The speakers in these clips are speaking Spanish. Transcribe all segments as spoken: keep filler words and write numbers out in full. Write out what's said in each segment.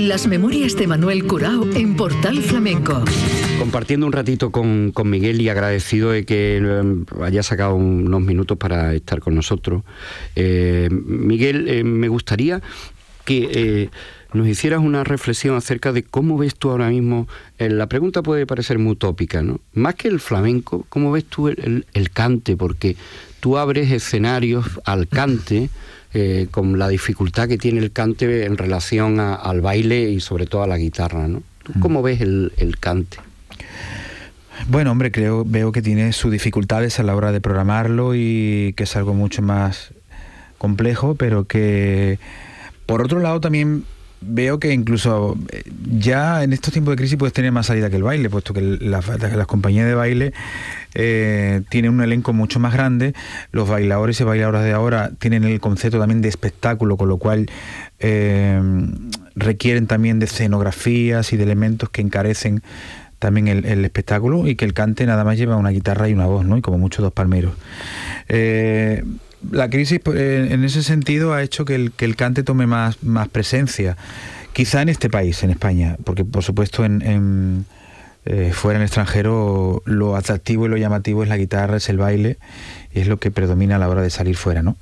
Las memorias de Manuel Curao en Portal Flamenco. Compartiendo un ratito con, con Miguel y agradecido de que eh, haya sacado unos minutos para estar con nosotros. Eh, Miguel, eh, me gustaría que eh, nos hicieras una reflexión acerca de cómo ves tú ahora mismo, eh, la pregunta puede parecer muy utópica, ¿no? Más que el flamenco, ¿cómo ves tú el, el, el cante? Porque tú abres escenarios al cante, eh, con la dificultad que tiene el cante en relación a, al baile y sobre todo a la guitarra, ¿no? ¿Tú cómo ves el, el cante? Bueno, hombre, creo, veo que tiene sus dificultades a la hora de programarlo y que es algo mucho más complejo, pero que por otro lado también veo que incluso ya en estos tiempos de crisis puedes tener más salida que el baile, puesto que las, las compañías de baile eh, tienen un elenco mucho más grande, los bailadores y bailadoras de ahora tienen el concepto también de espectáculo, con lo cual eh, requieren también de escenografías y de elementos que encarecen también el, el espectáculo, y que el cante nada más lleva una guitarra y una voz, ¿no? Y como mucho dos palmeros. Eh, la crisis en ese sentido ha hecho que el, que el cante tome más, más presencia, quizá en este país, en España, porque por supuesto en, en eh, fuera en el extranjero lo atractivo y lo llamativo es la guitarra, es el baile, y es lo que predomina a la hora de salir fuera, ¿no?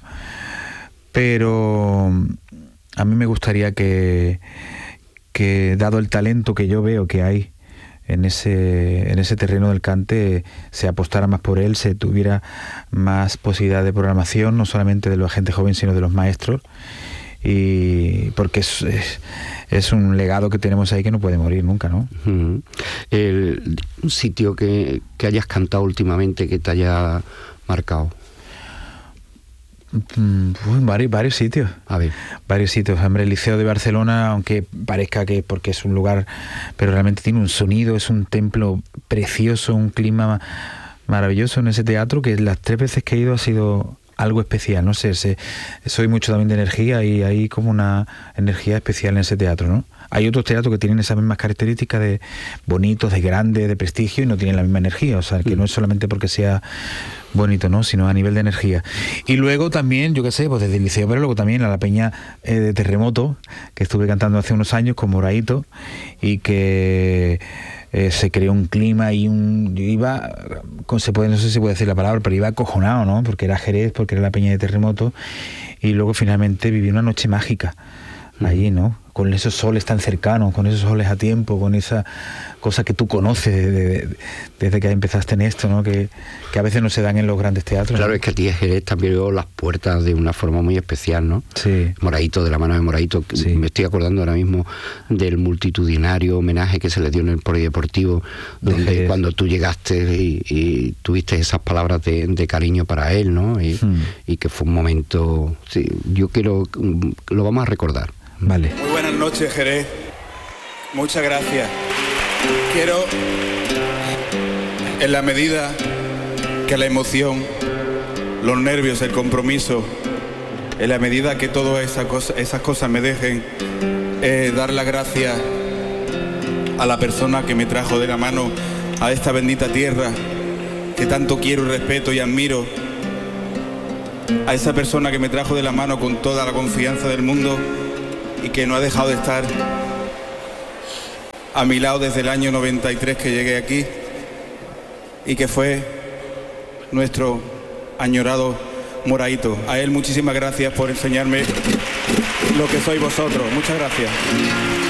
Pero a mí me gustaría que, que dado el talento que yo veo que hay en ese en ese terreno del cante, se apostara más por él, se tuviera más posibilidad de programación, no solamente de la gente joven, sino de los maestros, y porque es, es, es un legado que tenemos ahí que no puede morir nunca, ¿no? Uh-huh. El, un sitio que, que hayas cantado últimamente que te haya marcado. Pues varios, varios sitios. A ver. Varios sitios. Hombre, el Liceo de Barcelona, aunque parezca que porque es un lugar, pero realmente tiene un sonido, es un templo precioso, un clima maravilloso en ese teatro, que las tres veces que he ido ha sido algo especial, no sé, se, soy mucho también de energía y hay como una energía especial en ese teatro, ¿no? Hay otros teatros que tienen esas mismas características de bonitos, de grandes, de prestigio, y no tienen la misma energía, o sea, que no es solamente porque sea bonito, ¿no? Sino a nivel de energía. Y luego también, yo qué sé, pues desde el Liceo, pero luego también a la Peña eh, de Terremoto, que estuve cantando hace unos años con Moraito, y que eh, se creó un clima y un... Yo iba, se puede, no sé si se puede decir la palabra, pero iba acojonado, ¿no? Porque era Jerez, porque era la Peña de Terremoto, y luego finalmente viví una noche mágica allí, ¿no? Con esos soles tan cercanos, con esos soles a tiempo, con esa cosa que tú conoces de, de, de, desde que empezaste en esto, ¿no? Que, que a veces no se dan en los grandes teatros. Claro, ¿no? Es que a ti Jerez también abrió las puertas de una forma muy especial, ¿no? Sí. Moraito, de la mano de Moraito, sí. Me estoy acordando ahora mismo del multitudinario homenaje que se le dio en el Polideportivo, donde de cuando tú llegaste y, y tuviste esas palabras de, de cariño para él, ¿no? Y, hmm. y que fue un momento, sí, yo quiero, lo vamos a recordar. Vale. Muy buenas noches, Jerez. Muchas gracias. Quiero, en la medida que la emoción, los nervios, el compromiso, en la medida que todas esas cosas, esas cosas me dejen, eh, dar las gracias a la persona que me trajo de la mano a esta bendita tierra que tanto quiero y respeto y admiro, a esa persona que me trajo de la mano con toda la confianza del mundo y que no ha dejado de estar a mi lado desde el año noventa y tres que llegué aquí, y que fue nuestro añorado Moraito. A él muchísimas gracias por enseñarme lo que sois vosotros. Muchas gracias.